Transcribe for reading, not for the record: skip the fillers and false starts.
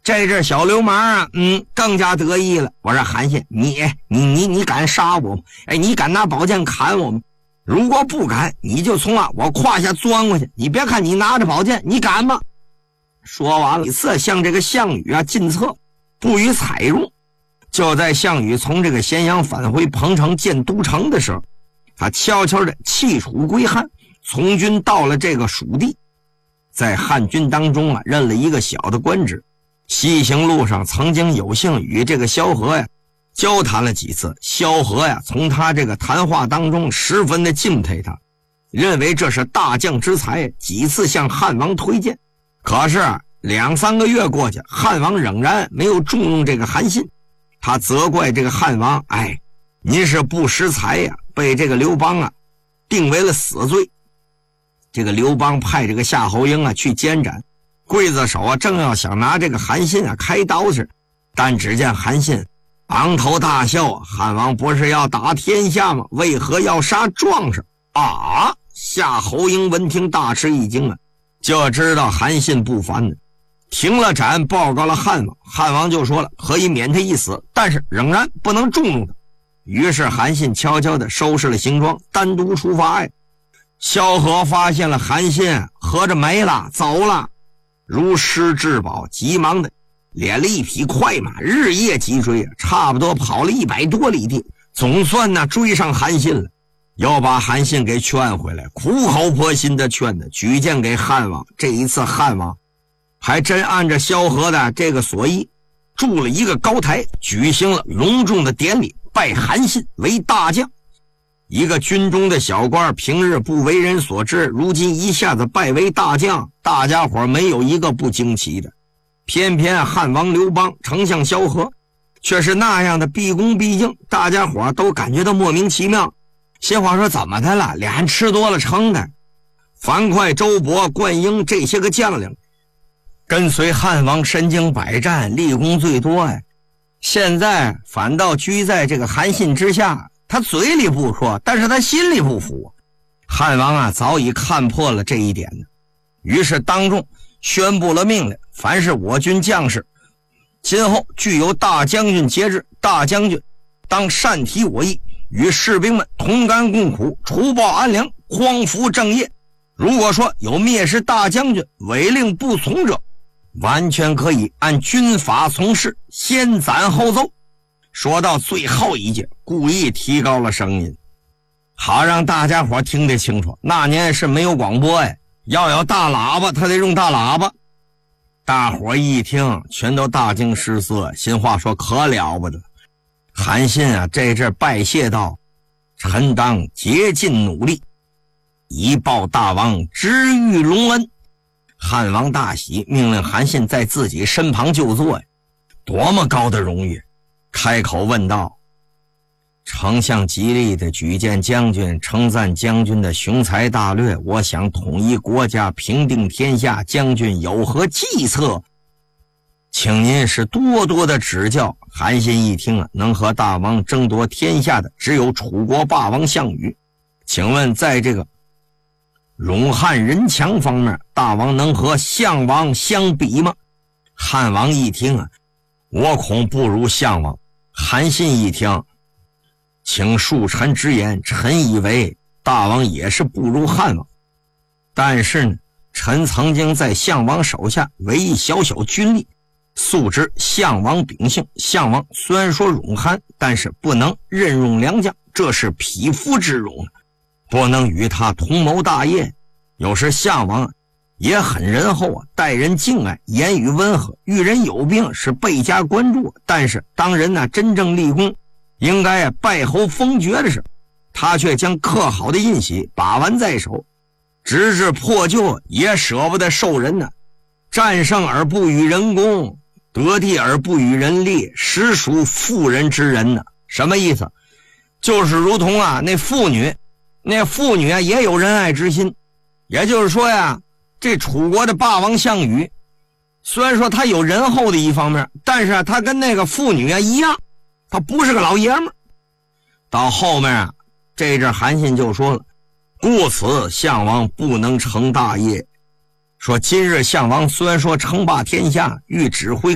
这阵小流氓啊，更加得意了。我说韩信，你敢杀我吗？你敢拿宝剑砍我吗？如果不敢，你就从我胯下钻过去。你别看你拿着宝剑，你敢吗？说完了，几次向这个项羽进策，不予采用。就在项羽从这个咸阳返回彭城建都城的时候，他悄悄的弃楚归汉，从军到了这个蜀地，在汉军当中任了一个小的官职。西行路上曾经有幸与这个萧何交谈了几次，萧何从他这个谈话当中十分的敬佩他，认为这是大将之才，几次向汉王推荐。可是2-3个月过去，汉王仍然没有重用这个韩信。他责怪这个汉王，您是不识才被这个刘邦定为了死罪。这个刘邦派这个夏侯婴去监斩，刽子手正要想拿这个韩信开刀时，但只见韩信昂头大笑，汉王不是要打天下吗？为何要杀壮士夏侯婴闻听大吃一惊就知道韩信不凡停了斩，报告了汉王。汉王就说了，可以免他一死，但是仍然不能重用他。于是韩信悄悄地收拾了行装，单独出发萧何发现了韩信合着没了，走了，如失至宝，急忙的敛了一匹快马，日夜急追，差不多跑了100多里地，总算追上韩信了。要把韩信给劝回来，苦口婆心的劝他，举荐给汉王。这一次汉王还真按照萧何的这个所议，筑了一个高台，举行了隆重的典礼，拜韩信为大将。一个军中的小官，平日不为人所知，如今一下子拜为大将，大家伙没有一个不惊奇的。偏偏汉王刘邦、丞相萧何却是那样的毕恭毕敬，大家伙都感觉到莫名其妙。心话说，怎么的了？俩人吃多了撑的。樊哙、周勃、灌婴这些个将领跟随汉王身经百战，立功最多现在反倒居在这个韩信之下，他嘴里不说，但是他心里不服。汉王早已看破了这一点于是当众宣布了命令，凡是我军将士今后具有大将军节制，大将军当善提我意，与士兵们同甘共苦，除暴安良，匡扶正业。如果说有蔑视大将军违令不从者，完全可以按军法从事，先斩后奏。说到最后一节，故意提高了声音，好让大家伙听得清楚。那年是没有广播要有大喇叭，他得用大喇叭。大伙一听全都大惊失色，心话说可了不得。韩信这阵拜谢道，臣当竭尽努力，以报大王知遇隆恩。汉王大喜，命令韩信在自己身旁就坐多么高的荣誉。开口问道，丞相极力的举荐将军，称赞将军的雄才大略，我想统一国家，平定天下，将军有何计策？请您是多多的指教。韩信一听能和大王争夺天下的只有楚国霸王项羽，请问在这个勇悍人强方面，大王能和项王相比吗？汉王一听我恐不如项王。韩信一听，请恕臣直言，臣以为大王也是不如汉王，但是臣曾经在项王手下为一小小军吏，素知项王秉性。项王虽然说勇悍，但是不能任用良将，这是匹夫之勇，不能与他同谋大业。有时项王也很仁厚待人敬爱，言语温和，遇人有病是倍加关注。但是当人真正立功，应该拜侯封爵的时候，他却将刻好的印玺把玩在手，直至破旧也舍不得受人战胜而不与人功，得地而不与人利，实属妇人之仁什么意思？就是如同那妇女也有仁爱之心。也就是说这楚国的霸王项羽，虽然说他有仁厚的一方面，但是他跟那个妇女一样，他不是个老爷们儿。到后面这阵韩信就说了，故此项王不能成大业。说今日项王虽然说称霸天下，欲指挥